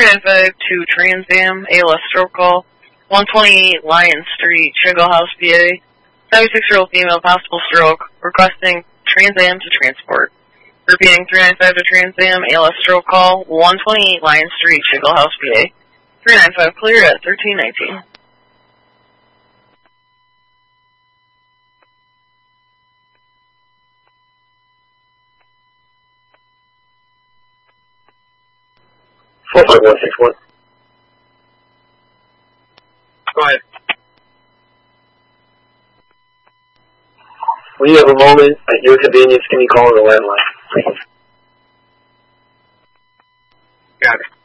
395 to Trans Am, ALS stroke call, 128 Lion Street, Shingle House, PA. 76-year-old female, possible stroke, requesting Trans Am to transport. Repeating, 395 to Trans Am, ALS stroke call, 128 Lion Street, Shingle House, PA. 395 clear at 1319. Go ahead. When you have a moment, at your convenience, can you call the landline? Got it.